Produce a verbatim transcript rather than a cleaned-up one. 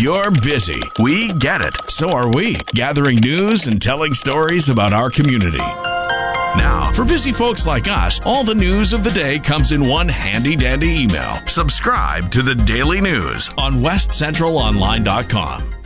You're busy. We get it. So are we, gathering news and telling stories about our community. Now, for busy folks like us, all the news of the day comes in one handy-dandy email. Subscribe to the Daily News on west central online dot com.